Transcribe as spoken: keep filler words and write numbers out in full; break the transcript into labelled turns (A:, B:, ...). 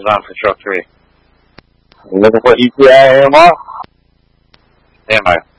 A: on for truck three.
B: I'm looking for E T I A M R.
A: Stand by.